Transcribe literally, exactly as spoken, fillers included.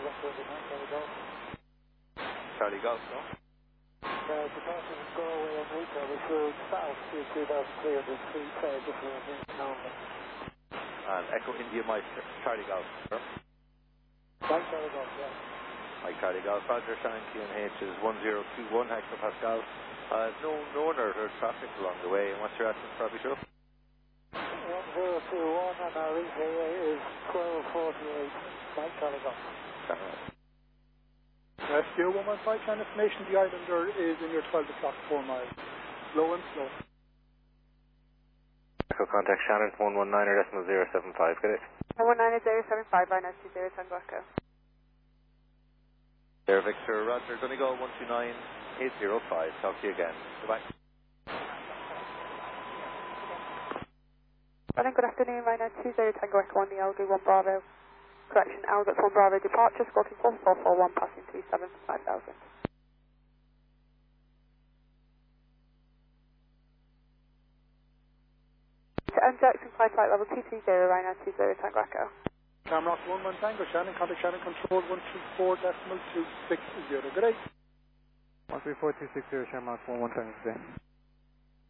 Charlie Golf, no? Uh, departure from Galway on route over through south to two thousand three hundred feet, uh, just around here, normally. And Echo India Mike, Charlie Golf, sir. Mike Charlie Golf, yeah. Mike Charlie Golf, Roger, Shannon Q N H is one zero two one hectopascal. Uh, no, no alert or traffic along the way, and what's your essence, probably sure? one zero two one and our E T A is twelve forty-eight, Mike Charlie Golf. Rescue one one five, Channel information, the Islander is in your twelve o'clock, four miles. Slow and slow. Echo contact Shannon, one one nine or decimal zero seven five, get it? one one nine zero seven five, right now, two zero Tango Echo. There, Victor, Roger, going to go one two nine eight zero five, talk to you again. Goodbye. Running, good afternoon, right now, two zero Tango Echo on the L G one Bravo. Correction, Algot one Bravo departure, squawking four four four one, passing three seven five thousand. To M Jackson, flight flight level two three zero, right now, two zero Tango Echo. Camrock one one Tango, Shannon, contact Shannon control one three four decimal two six zero, good day. one three four two six zero, Shamrock one one Tango, good day.